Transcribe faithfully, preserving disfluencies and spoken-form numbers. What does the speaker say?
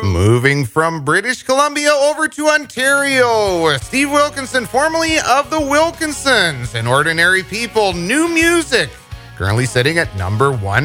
Moving from British Columbia over to Ontario, Steve Wilkinson, formerly of the Wilkinsons, and Ordinary People, new music, currently sitting at number one